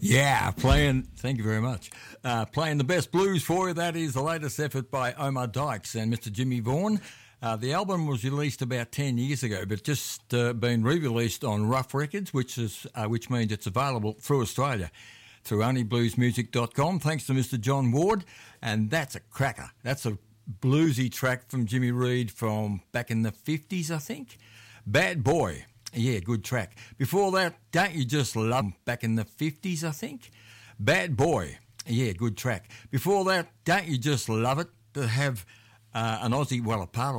Yeah, thank you very much. Playing the best blues for you, that is the latest effort by Omar Dykes and Mr. Jimmy Vaughan. The album was released about 10 years ago, but just been re-released on Rough Records, which means it's available through Australia, through onlybluesmusic.com, thanks to Mr. John Ward, and that's a cracker. That's a bluesy track from Jimmy Reed from back in the 50s, I think. Bad Boy. Yeah, good track. Before that, Don't You Just Love, back in the 50s, I think. Bad Boy. Yeah, good track. Before that, Don't You Just Love It, to have an Aussie, well, a part